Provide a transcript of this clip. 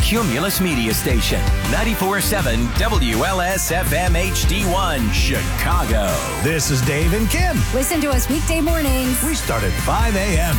Cumulus Media Station. 94.7 WLS-FM HD1, Chicago. This is Dave and Kim. Listen to us weekday mornings. We start at 5 a.m.